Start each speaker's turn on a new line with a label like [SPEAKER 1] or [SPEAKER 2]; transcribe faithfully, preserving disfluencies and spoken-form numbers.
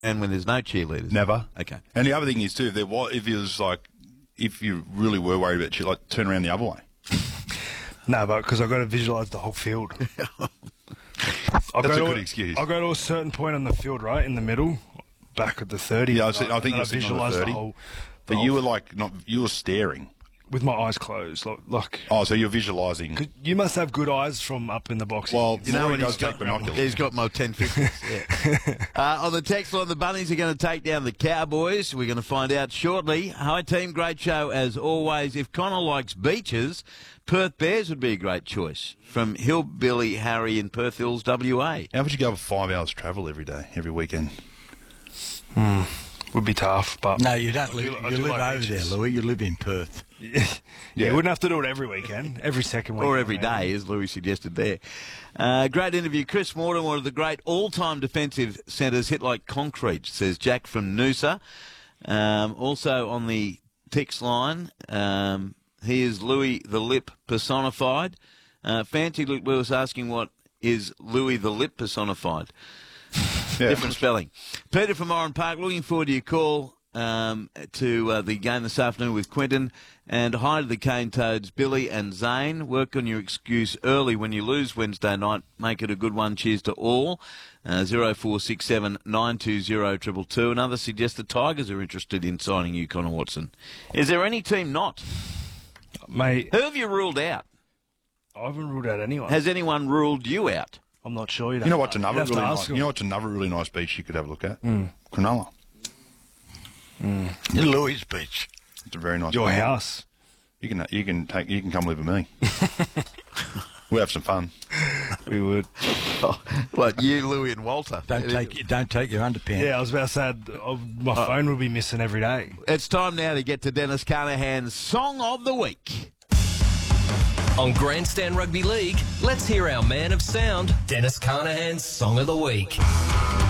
[SPEAKER 1] And when there's no cheerleaders?
[SPEAKER 2] Never.
[SPEAKER 1] Okay.
[SPEAKER 2] And the other thing is, too, if there was, if it was like, if you really were worried about cheer, like, turn around the other way.
[SPEAKER 3] No, but because I've got to visualise the whole field. I'll
[SPEAKER 2] That's
[SPEAKER 3] go
[SPEAKER 2] a
[SPEAKER 3] to
[SPEAKER 2] good excuse.
[SPEAKER 3] I'll go to a certain point on the field, right, in the middle, back at the thirty.
[SPEAKER 2] Yeah, I, see, I think
[SPEAKER 3] I
[SPEAKER 2] you're sitting on the
[SPEAKER 3] visualise the
[SPEAKER 2] thirty.
[SPEAKER 3] whole...
[SPEAKER 2] But
[SPEAKER 3] the
[SPEAKER 2] you
[SPEAKER 3] whole-
[SPEAKER 2] were like, not, you were staring.
[SPEAKER 3] With my eyes closed. Like, like
[SPEAKER 2] Oh, so you're visualising.
[SPEAKER 3] 'cause you must have good eyes from up in the box.
[SPEAKER 2] Well,
[SPEAKER 1] You know
[SPEAKER 2] Maury
[SPEAKER 1] when
[SPEAKER 2] does
[SPEAKER 1] he's got,
[SPEAKER 2] take binoculars.
[SPEAKER 1] he's got my ten fifties. Yeah. uh, on the text line, the Bunnies are going to take down the Cowboys. We're going to find out shortly. Hi, team. Great show, as always. If Connor likes beaches, Perth Bears would be a great choice. From Hillbilly Harry in Perth Hills, W A.
[SPEAKER 2] How would you go for five hours travel every day, every weekend?
[SPEAKER 3] Hmm. Would be tough, but...
[SPEAKER 4] No, you don't live.
[SPEAKER 3] I
[SPEAKER 4] You
[SPEAKER 3] do
[SPEAKER 4] live
[SPEAKER 3] like
[SPEAKER 4] over there,
[SPEAKER 3] beaches.
[SPEAKER 4] Louis. You live in Perth.
[SPEAKER 3] Yeah, you wouldn't have to do it every weekend, every second weekend.
[SPEAKER 1] Or every day, as Louis suggested there. Uh, great interview. Chris Morton, one of the great all-time defensive centres, hit like concrete, says Jack from Noosa. Um, also on the text line, um, he is Louis the Lip personified. Uh, Fancy Luke Lewis asking what is Louis the Lip personified.
[SPEAKER 2] Yeah.
[SPEAKER 1] Different spelling. Peter from Oran Park, looking forward to your call um, to uh, the game this afternoon with Quinton. And hi to the Cane Toads, Billy and Zane. Work on your excuse early when you lose Wednesday night. Make it a good one. Cheers to all. Uh, zero four six seven nine two zero two two. Another suggests the Tigers are interested in signing you, Connor Watson. Is there any team not?
[SPEAKER 3] Mate,
[SPEAKER 1] Who have you ruled out?
[SPEAKER 3] I haven't ruled out anyone.
[SPEAKER 1] Has anyone ruled you out?
[SPEAKER 3] I'm not sure.
[SPEAKER 2] You know what's
[SPEAKER 3] You'd
[SPEAKER 2] another
[SPEAKER 3] have to
[SPEAKER 2] really
[SPEAKER 3] ask
[SPEAKER 2] nice?
[SPEAKER 3] them.
[SPEAKER 2] You know what's another really nice beach you could have a look at?
[SPEAKER 3] Mm.
[SPEAKER 2] Cronulla.
[SPEAKER 4] Louis Beach.
[SPEAKER 2] It's a very nice.
[SPEAKER 3] Your
[SPEAKER 2] beach.
[SPEAKER 3] house.
[SPEAKER 2] You can you can take you can come live with me. We'll have some fun.
[SPEAKER 3] We would.
[SPEAKER 1] Oh, what, you, Louis and Walter?
[SPEAKER 4] Don't take don't take your underpants.
[SPEAKER 3] Yeah, I was about to say, uh, my phone would be missing every day.
[SPEAKER 1] It's time now to get to Dennis Carnahan's Song of the Week.
[SPEAKER 5] On Grandstand Rugby League, let's hear our man of sound, Dennis Carnahan's Song of the Week.